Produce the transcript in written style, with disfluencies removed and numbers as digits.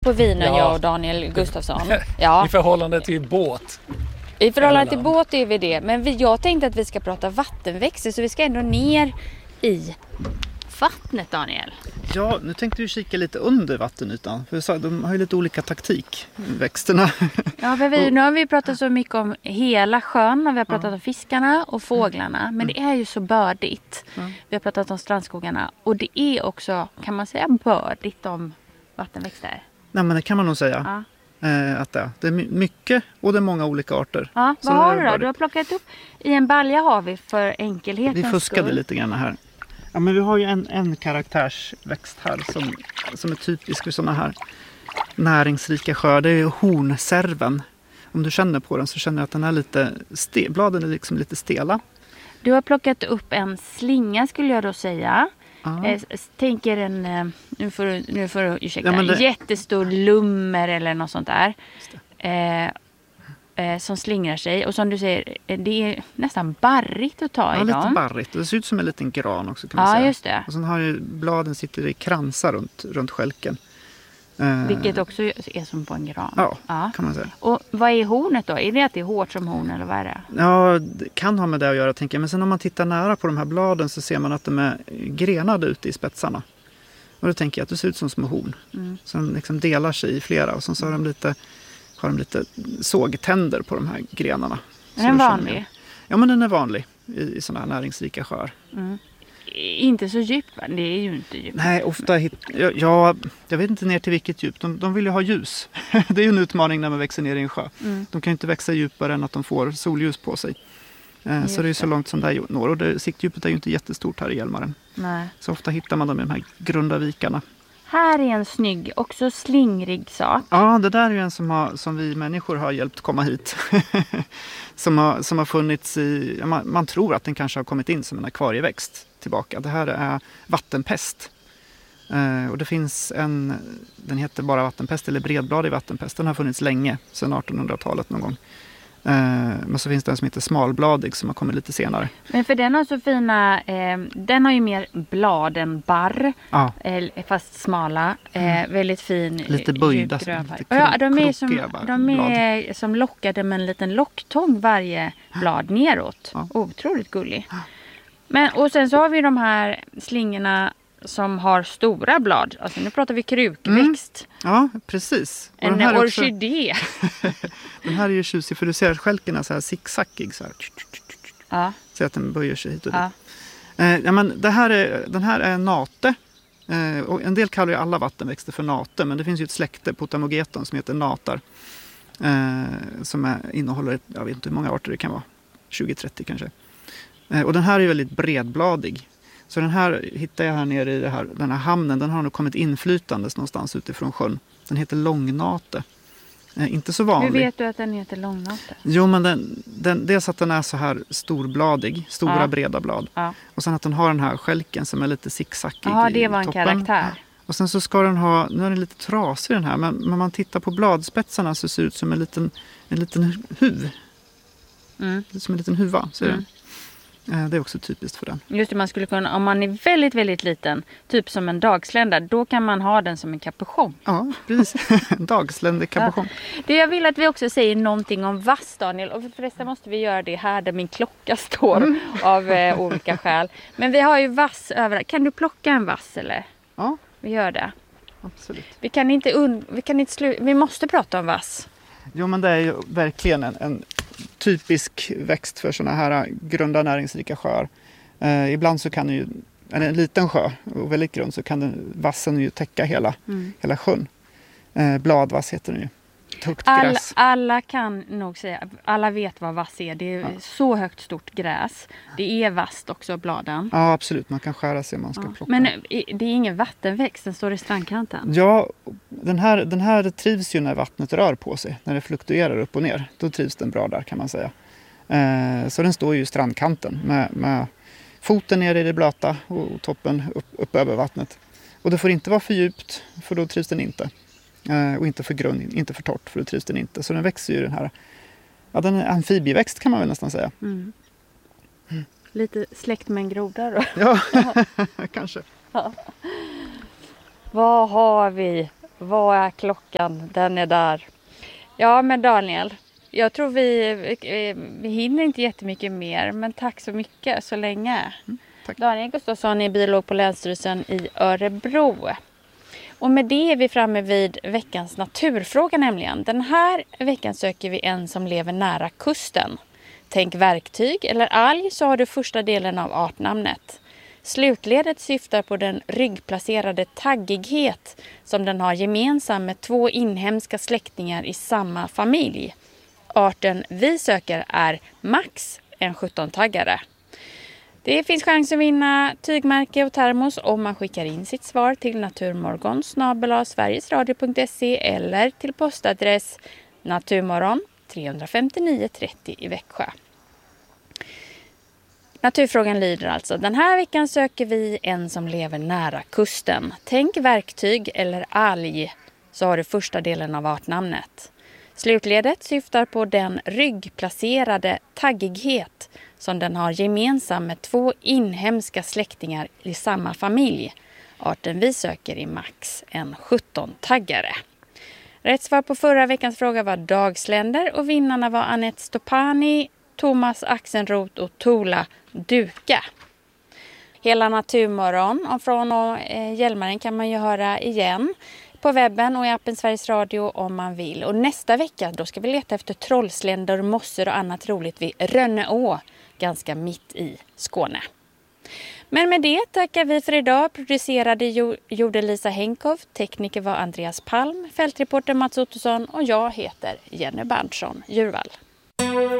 på vinen, jag och Daniel Gustafsson. Ja. I förhållande till båt. I förhållande till båt är vi det. Men jag tänkte att vi ska prata vattenväxter, så vi ska ändå ner i vattnet, Daniel. Ja, nu tänkte vi kika lite under vattenytan. För de har ju lite olika taktik, växterna. Ja, nu har vi pratat så mycket om hela sjön och vi har pratat om fiskarna och fåglarna. Men det är ju så bördigt. Vi har pratat om strandskogarna och det är också, kan man säga, bördigt om vattenväxter. Nej, men det kan man nog säga. Att det är mycket och det är många olika arter. Ja, vad har du då? Du har plockat upp i en balja har vi för enkelhetens skull. Vi fuskade lite grann här. Ja, men vi har ju en karaktärsväxt här som är typisk för sådana här näringsrika sjöar. Det är hornserven. Om du känner på den så känner jag att den är lite bladen är liksom lite stela. Du har plockat upp en slinga, skulle jag då säga. Tänker en, nu får du ursäkta, en jättestor lummer eller något sånt där. Som slingrar sig. Och som du säger, det är nästan barrigt att ta i dem. Ja, lite barrigt. Det ser ut som en liten gran också, kan man säga. Ja, just det. Och sen har ju bladen sitter i kransar runt skälken. Vilket också är som på en gran. Ja, kan man säga. Och vad är hornet då? Är det att det är hårt som horn eller vad är det? Ja, det kan ha med det att göra, tänker jag. Men sen om man tittar nära på de här bladen så ser man att de är grenade ute i spetsarna. Och då tänker jag att det ser ut som små horn. Som liksom delar sig i flera. Och sen så har de lite sågtänder på de här grenarna. Är den vanlig? Ja, men den är vanlig i sådana här näringsrika sjöar. Inte så djup, va? Det är ju inte djup. Nej, ofta jag vet inte ner till vilket djup. De vill ju ha ljus. Det är ju en utmaning när man växer ner i en sjö. De kan ju inte växa djupare än att de får solljus på sig. Så det är ju så långt som det når. Och siktdjupet är ju inte jättestort här i Hjälmaren. Nej. Så ofta hittar man dem i de här grunda vikarna. Här är en snygg, också slingrig sak. Ja, det där är ju en som vi människor har hjälpt komma hit. som har funnits i... Man tror att den kanske har kommit in som en akvarieväxt tillbaka. Det här är vattenpest. Och det finns den heter bara vattenpest eller bredbladig vattenpest. Den har funnits länge, sedan 1800-talet någon gång. Men så finns det en som heter smalbladig som har kommit lite senare. Men för den har så fina, den har ju mer blad än barr, fast smala, väldigt fin. Lite böjda. Ja, de är som lockade med en liten locktång varje blad neråt. Otroligt gullig. Och sen så har vi de här slingorna som har stora blad. Alltså nu pratar vi krukväxt. Ja, precis. Och en orkidé. Den här är ju tjusig för du ser att skälken är så här zigzaggig. Så här. Ja. Så att den böjer sig hit och dit. Men den här är nate. Och en del kallar ju alla vattenväxter för nate. Men det finns ju ett släkte, Potamogeton, som heter natar. Som innehåller, jag vet inte hur många arter det kan vara. 20-30 kanske. Och den här är ju väldigt bredbladig. Så den här hittar jag här nere i den här hamnen. Den har nog kommit inflytandes någonstans utifrån sjön. Den heter långnate. Inte så vanlig. Hur vet du att den heter långnate? Jo, men dels att den är så här storbladig. Stora breda blad. Ja. Och sen att den har den här skälken som är lite zigzaggig i toppen. Ja, det var en karaktär. Och sen så ska den ha, nu är den lite trasig den här. Men när man tittar på bladspetsarna så ser det ut som en liten huv. Som en liten huva, ser du? Det är också typiskt för den. Just det, man skulle kunna, om man är väldigt, väldigt liten, typ som en dagslända, då kan man ha den som en kapuschong. Ja, precis. En dagslände-kapuschong. Ja. Det jag vill att vi också säger någonting om vass, Daniel. Och förresten måste vi göra det här där min klocka står av olika skäl. Men vi har ju vass överallt. Kan du plocka en vass eller? Ja. Vi gör det. Absolut. Vi måste prata om vass. Jo, men det är ju verkligen en typisk växt för såna här grunda näringsrika sjöar. Ibland så kan den ju, en liten sjö och väldigt grund, så kan vassen ju täcka hela sjön. Bladvass heter den ju. Högt gräs. Alla kan nog säga, alla vet vad vass är. Det är så högt stort gräs. Det är vasst också, bladen. Ja, absolut. Man kan skära sig om man ska plocka. Men det är ingen vattenväxt, den står i strandkanten. Ja, den här trivs ju när vattnet rör på sig. När det fluktuerar upp och ner. Då trivs den bra där, kan man säga. Så den står ju i strandkanten med foten ner i det blöta och toppen upp över vattnet. Och det får inte vara för djupt, för då trivs den inte. Och inte för grund, inte för torrt, för då trivs den inte. Så den växer ju den här, den är amfibieväxt kan man väl nästan säga. Lite släkt med en groda då. Ja, kanske. Ja. Vad har vi? Vad är klockan? Den är där. Ja, men Daniel, jag tror vi hinner inte jättemycket mer, men tack så mycket så länge. Tack. Daniel Gustafsson är biolog på Länsstyrelsen i Örebro. Och med det är vi framme vid veckans naturfråga nämligen. Den här veckan söker vi en som lever nära kusten. Tänk verktyg eller alg, så har du första delen av artnamnet. Slutledet syftar på den ryggplacerade taggighet som den har gemensam med 2 inhemska släktingar i samma familj. Arten vi söker är max en 17-taggare. Det finns chans att vinna tygmärke och termos om man skickar in sitt svar till naturmorgon@sverigesradio.se eller till postadress Naturmorgon 359 30 i Växjö. Naturfrågan lyder alltså: den här veckan söker vi en som lever nära kusten. Tänk verktyg eller alg, så har du första delen av artnamnet. Slutledet syftar på den ryggplacerade taggighet som den har gemensam med 2 inhemska släktingar i samma familj. Arten vi söker är max en 17-taggare. Rätt svar på förra veckans fråga var dagsländer och vinnarna var Anette Stopani, Thomas Axenroth och Tola Duka. Hela Naturmorgon från Hjälmaren kan man ju höra igen på webben och i appen Sveriges Radio om man vill. Och nästa vecka då ska vi leta efter trollsländor, mossor och annat roligt vid Rönneå, ganska mitt i Skåne. Men med det tackar vi för idag. Producerade gjorde Lisa Henkoff, tekniker var Andreas Palm, fältreporter Mats Ottosson och jag heter Jenny Berntsson Djurvall.